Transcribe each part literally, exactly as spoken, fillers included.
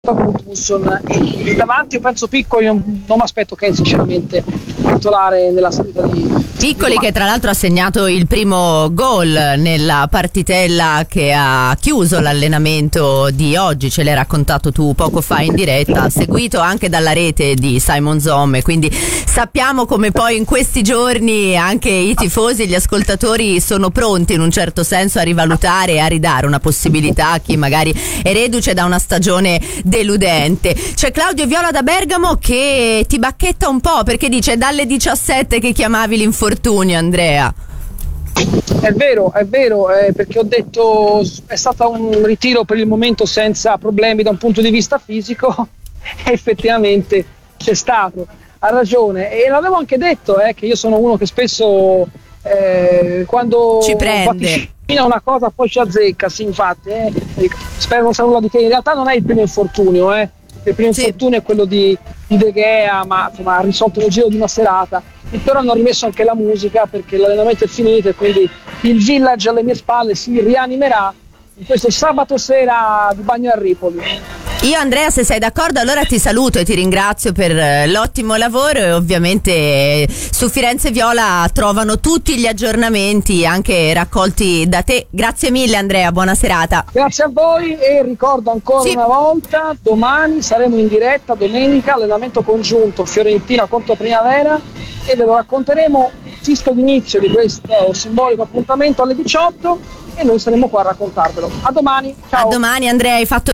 e davanti io penso Piccoli, non, non mi aspetto che sinceramente titolare nella salita di Piccoli, che tra l'altro ha segnato il primo gol nella partitella che ha chiuso l'allenamento di oggi, ce l'hai raccontato tu poco fa in diretta, seguito anche dalla rete di Simon Zomme, quindi sappiamo come poi in questi giorni anche i tifosi e gli ascoltatori sono pronti in un certo senso a rivalutare e a ridare una possibilità a chi magari è reduce da una stagione deludente. C'è Claudio Viola da Bergamo che ti bacchetta un po' perché dice: dalle diciassette che chiamavi l'infortunio, Andrea. È vero, è vero, eh, perché ho detto è stato un ritiro per il momento senza problemi da un punto di vista fisico e effettivamente c'è stato, ha ragione, e l'avevo anche detto eh, che io sono uno che spesso eh, quando ci prende vaticina una cosa poi ci azzecca, sì, infatti eh, spero non sia nulla di che, in realtà non è il primo infortunio, eh. Il primo sì. infortunio è quello di, di De Gea, ma insomma, ha risolto nel giro di una serata. E però hanno rimesso anche la musica perché l'allenamento è finito e quindi il Village alle mie spalle si rianimerà in questo sabato sera di bagno a Ripoli. Io, Andrea, se sei d'accordo, allora ti saluto e ti ringrazio per l'ottimo lavoro e ovviamente su Firenze Viola trovano tutti gli aggiornamenti anche raccolti da te. Grazie mille, Andrea, buona serata. Grazie a voi e ricordo ancora sì. una volta, domani saremo in diretta, domenica, allenamento congiunto Fiorentina contro Primavera e ve lo racconteremo fischio d'inizio di questo simbolico appuntamento alle diciotto e noi saremo qua a raccontarvelo. A domani, ciao. A domani, Andrea, hai fatto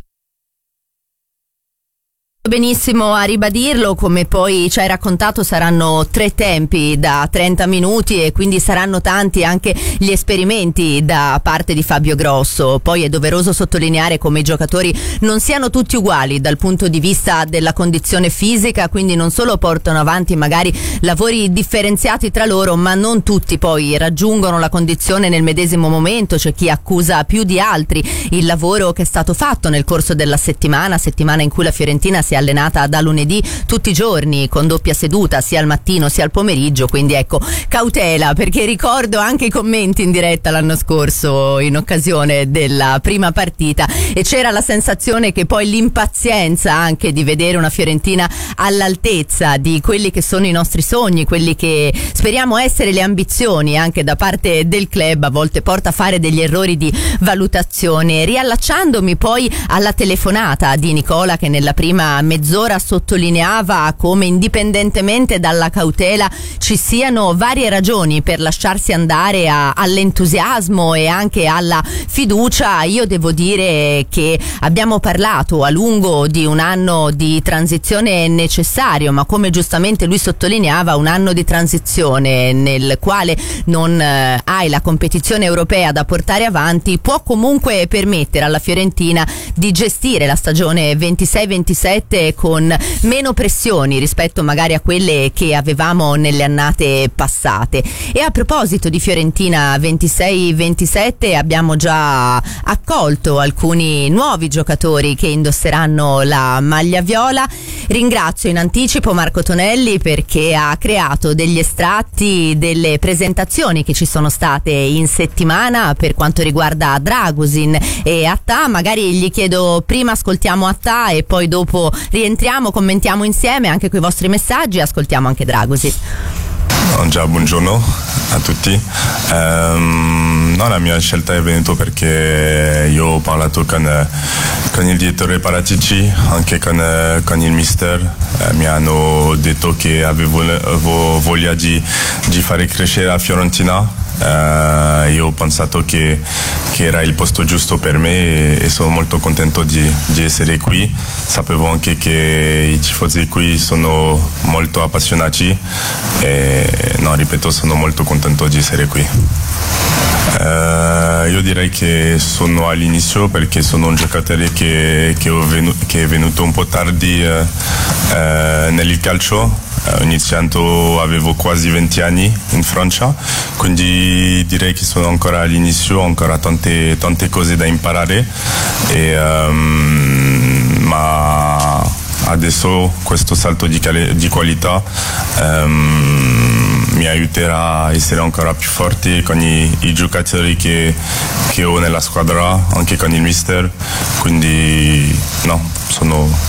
benissimo a ribadirlo, come poi ci hai raccontato saranno tre tempi da trenta minuti e quindi saranno tanti anche gli esperimenti da parte di Fabio Grosso. Poi è doveroso sottolineare come i giocatori non siano tutti uguali dal punto di vista della condizione fisica, quindi non solo portano avanti magari lavori differenziati tra loro, ma non tutti poi raggiungono la condizione nel medesimo momento. C'è chi accusa più di altri il lavoro che è stato fatto nel corso della settimana, settimana in cui la Fiorentina si è allenata da lunedì tutti i giorni con doppia seduta sia al mattino sia al pomeriggio, quindi ecco, cautela, perché ricordo anche i commenti in diretta l'anno scorso in occasione della prima partita e c'era la sensazione che poi l'impazienza anche di vedere una Fiorentina all'altezza di quelli che sono i nostri sogni, quelli che speriamo essere le ambizioni anche da parte del club, a volte porta a fare degli errori di valutazione. Riallacciandomi poi alla telefonata di Nicola che nella prima mezz'ora sottolineava come indipendentemente dalla cautela ci siano varie ragioni per lasciarsi andare a, all'entusiasmo e anche alla fiducia. Io devo dire che abbiamo parlato a lungo di un anno di transizione necessario, ma come giustamente lui sottolineava, un anno di transizione nel quale non eh, hai la competizione europea da portare avanti può comunque permettere alla Fiorentina di gestire la stagione ventisei ventisette con meno pressioni rispetto magari a quelle che avevamo nelle annate passate. E a proposito di Fiorentina ventisei ventisette abbiamo già accolto alcuni nuovi giocatori che indosseranno la maglia viola. Ringrazio in anticipo Marco Tonelli perché ha creato degli estratti delle presentazioni che ci sono state in settimana per quanto riguarda Dragusin e Attà. Magari gli chiedo prima ascoltiamo Attà e poi dopo rientriamo, commentiamo insieme anche con i vostri messaggi e ascoltiamo anche Dragusin. Già, buongiorno a tutti. Um, no, la mia scelta è venuta perché io ho parlato con, con il direttore Paratici, anche con, con il mister. Eh, mi hanno detto che avevo, avevo voglia di, di fare crescere la Fiorentina. Uh, io ho pensato che, che era il posto giusto per me e, e sono molto contento di, di essere qui. Sapevo anche che i tifosi qui sono molto appassionati e no, ripeto, sono molto contento di essere qui. Uh, io direi che sono all'inizio perché sono un giocatore che, che, ho venu, che è venuto un po' tardi uh, uh, nel calcio. Ho iniziato, avevo quasi venti anni in Francia, quindi direi che sono ancora all'inizio, ho ancora tante, tante cose da imparare, e, um, ma adesso questo salto di, cal- di qualità um, mi aiuterà a essere ancora più forte con i, i giocatori che, che ho nella squadra, anche con il mister, quindi no, sono